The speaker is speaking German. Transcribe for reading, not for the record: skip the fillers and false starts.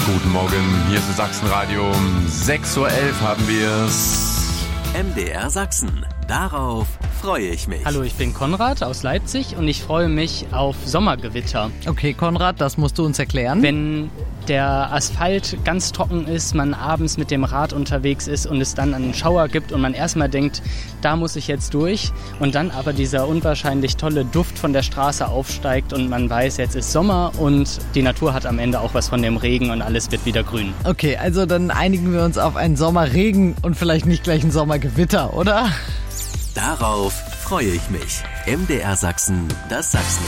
Guten Morgen, hier ist das Sachsenradio. Um 6.11 Uhr haben wir es. MDR Sachsen. Darauf freue ich mich. Hallo, ich bin Konrad aus Leipzig und ich freue mich auf Sommergewitter. Okay, Konrad, das musst du uns erklären. Wenn der Asphalt ganz trocken ist, man abends mit dem Rad unterwegs ist und es dann einen Schauer gibt und man erstmal denkt, da muss ich jetzt durch und dann aber dieser unwahrscheinlich tolle Duft von der Straße aufsteigt und man weiß, jetzt ist Sommer und die Natur hat am Ende auch was von dem Regen und alles wird wieder grün. Okay, also dann einigen wir uns auf einen Sommerregen und vielleicht nicht gleich ein Sommergewitter, oder? Darauf freue ich mich. MDR Sachsen, das Sachsen.